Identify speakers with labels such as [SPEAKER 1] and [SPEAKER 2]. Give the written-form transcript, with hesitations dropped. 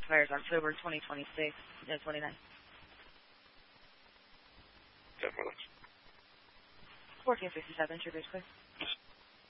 [SPEAKER 1] Expires October 2026. No, 29.
[SPEAKER 2] Definitely.
[SPEAKER 1] 1467, Trooper's clear.